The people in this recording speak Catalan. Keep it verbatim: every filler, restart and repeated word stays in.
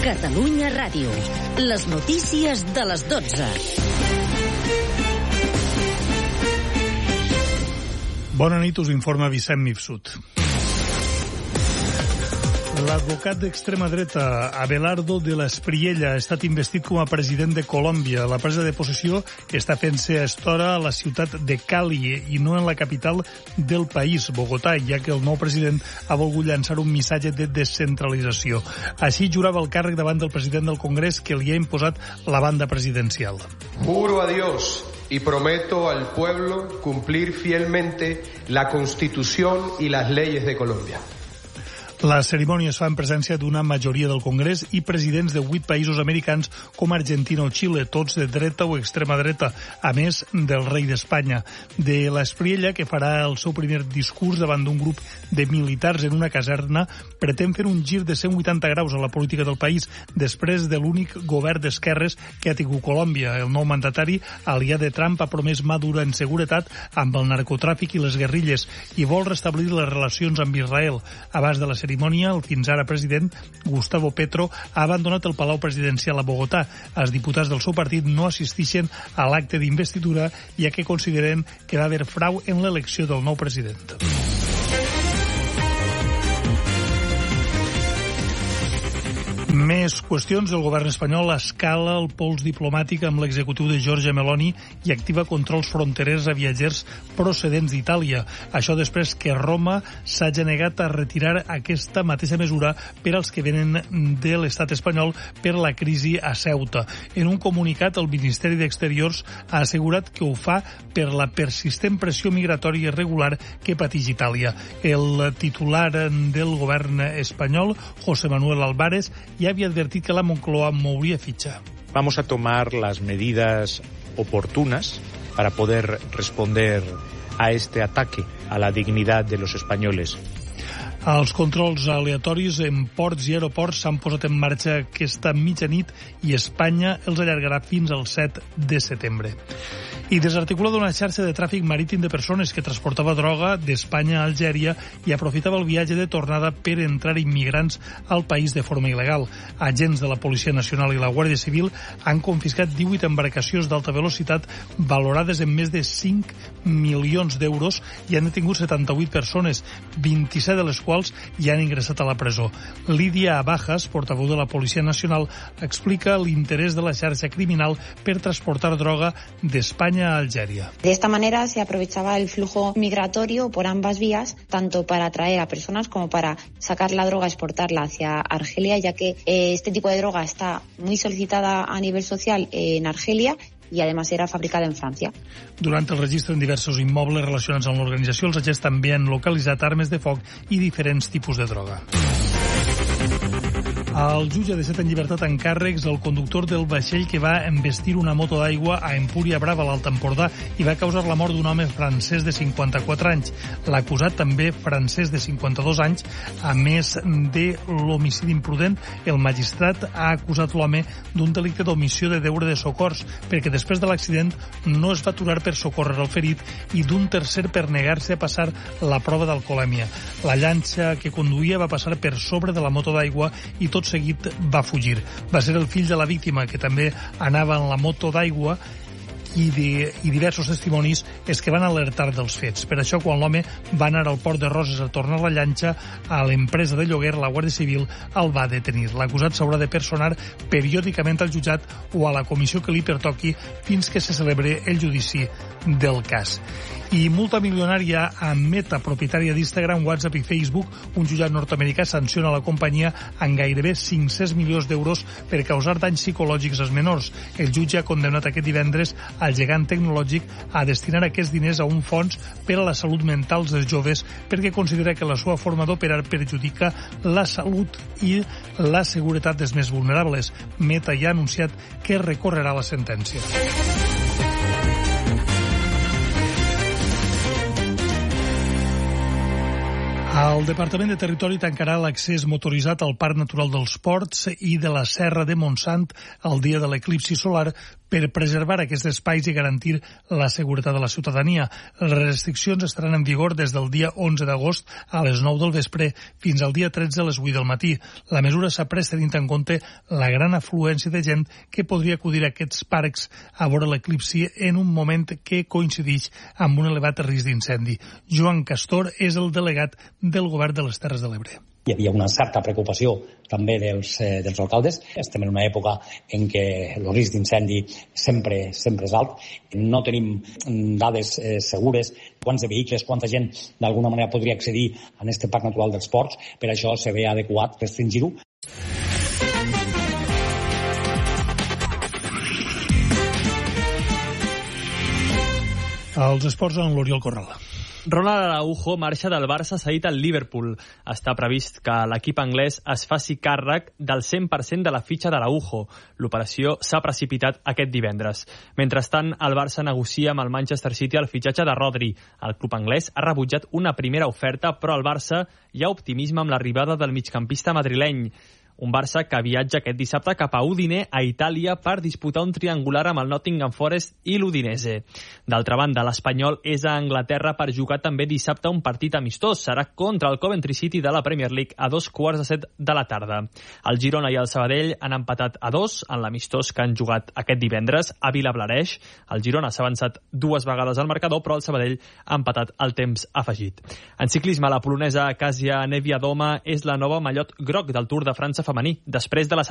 Catalunya Ràdio. Les notícies de les dotze. Bona nit, us informa Vicent Mifsud. L'advocat d'extrema dreta, Abelardo de la Espriella, ha estat investit com a president de Colòmbia. La presa de possessió està fent-se a estora a la ciutat de Cali i no en la capital del país, Bogotà, ja que el nou president ha volgut llançar un missatge de descentralització. Així jurava el càrrec davant del president del Congrés que li ha imposat la banda presidencial. Juro a Dios y prometo al pueblo cumplir fielmente la Constitución y las leyes de Colombia. La cerimònia es fa en presència d'una majoria del Congrés i presidents de vuit països americans com Argentina o Xile, tots de dreta o extrema dreta, a més del rei d'Espanya. De l'Espriella, que farà el seu primer discurs davant d'un grup de militars en una caserna, pretén fer un gir de cent vuitanta graus a la política del país després de l'únic govern d'esquerres que ha tingut Colòmbia. El nou mandatari, aliat de Trump, ha promès mà dura en seguretat amb el narcotràfic i les guerrilles i vol restablir les relacions amb Israel. Abans de la cerimònia, el fins ara president, Gustavo Petro, ha abandonat el Palau Presidencial a Bogotà. Els diputats del seu partit no assistixen a l'acte d'investidura, ja que consideren que va haver frau en l'elecció del nou president. Més qüestions. El govern espanyol escala el pols diplomàtic amb l'executiu de Giorgia Meloni i activa controls fronterers a viatgers procedents d'Itàlia. Això després que Roma s'hagi negat a retirar aquesta mateixa mesura per als que venen de l'estat espanyol per la crisi a Ceuta. En un comunicat, el Ministeri d'Exteriors ha assegurat que ho fa per la persistent pressió migratòria irregular que pateix Itàlia. El titular del govern espanyol, José Manuel Álvarez, ya había advertido que la Moncloa mouria fitxa. Vamos a tomar las medidas oportunas para poder responder a este ataque a la dignidad de los españoles. Els controls aleatoris en ports i aeroports s'han posat en marxa aquesta mitjanit i Espanya els allargarà fins al set de setembre. I desarticulada una xarxa de tràfic marítim de persones que transportava droga d'Espanya a Algèria i aprofitava el viatge de tornada per entrar immigrants al país de forma il·legal. Agents de la Policia Nacional i la Guàrdia Civil han confiscat divuit embarcacions d'alta velocitat valorades en més de cinc milions d'euros i han detingut setanta-vuit persones, vint-i-set de les quals ja han ingressat a la presó. Lídia Abajas, portaveu de la Policia Nacional, explica l'interès de la xarxa criminal per transportar droga d'Espanya a Algeria. De esta manera se aprovechaba el flujo migratorio por ambas vías, tanto para atraer a personas como para sacar la droga, exportarla hacia Argelia, ya que eh, este tipo de droga está muy solicitada a nivel social en Argelia i, además, era fabricada en França. Durant el registre en diversos immobles relacionats amb l'organització, els agents també han localitzat armes de foc i diferents tipus de droga. El jutge ha deixat en llibertat en càrrecs el conductor del vaixell que va embestir una moto d'aigua a Empúria Brava, a l'Alt Empordà, i va causar la mort d'un home francès de cinquanta-quatre anys. L'acusat, també francès de cinquanta-dos anys, a més de l'homicidi imprudent, el magistrat ha acusat l'home d'un delicte d'omissió de deure de socors, perquè després de l'accident no es va aturar per socórrer el ferit, i d'un tercer per negar-se a passar la prova d'alcoholèmia. La llanxa que conduïa va passar per sobre de la moto d'aigua i tot seguit va fugir. Va ser el fill de la víctima, que també anava en la moto d'aigua, i, de, i diversos testimonis és que van alertar dels fets. Per això, quan l'home va anar al port de Roses a tornar la llanxa, a l'empresa de lloguer, la Guàrdia Civil el va detenir. L'acusat s'haurà de personar periòdicament al jutjat o a la comissió que li pertoqui fins que se celebre el judici del cas. I multa milionària a Meta, propietària d'Instagram, WhatsApp i Facebook. Un jutjat nord-americà sanciona la companyia amb gairebé cinc-cents milions d'euros per causar danys psicològics als menors. El jutge ha condemnat aquest divendres al gegant tecnològic a destinar aquests diners a un fons per a la salut mental dels joves, perquè considera que la seva forma d'operar perjudica la salut i la seguretat dels més vulnerables. Meta ja ha anunciat que recorrerà la sentència. El Departament de Territori tancarà l'accés motoritzat al Parc Natural dels Ports i de la Serra de Montsant el dia de l'eclipsi solar per preservar aquests espais i garantir la seguretat de la ciutadania. Les restriccions estaran en vigor des del dia onze d'agost a les nou del vespre fins al dia tretze a les vuit del matí. La mesura s'ha pres tenint en compte la gran afluència de gent que podria acudir a aquests parcs a veure l'eclipsi en un moment que coincideix amb un elevat risc d'incendi. Joan Castor és el delegat del Govern de les Terres de l'Ebre. Hi havia una certa preocupació també dels, eh, dels alcaldes. Estem en una època en què el risc d'incendi sempre, sempre és alt. No tenim dades eh, segures quants de vehicles, quanta gent d'alguna manera podria accedir a aquest Parc Natural dels Ports. Per això se ve adequat restringir-ho. Els esports amb l'Oriol Corral. Ronald Araujo marxa del Barça cedit al Liverpool. Està previst que l'equip anglès es faci càrrec del cent per cent de la fitxa d'Araujo. L'operació s'ha precipitat aquest divendres. Mentrestant, el Barça negocia amb el Manchester City el fitxatge de Rodri. El club anglès ha rebutjat una primera oferta, però al Barça hi ha optimisme amb l'arribada del migcampista madrileny. Un Barça que viatja aquest dissabte cap a Udine, a Itàlia, per disputar un triangular amb el Nottingham Forest i l'Udinese. D'altra banda, l'Espanyol és a Anglaterra per jugar també dissabte un partit amistós. Serà contra el Coventry City de la Premier League a dos quarts de set de la tarda. El Girona i el Sabadell han empatat a dos en l'amistós que han jugat aquest divendres a Vilablareix. El Girona s'ha avançat dues vegades al marcador, però el Sabadell ha empatat el temps afegit. En ciclisme, la polonesa Kasia Niewiadoma és la nova mallot groc del Tour de França femení, després de la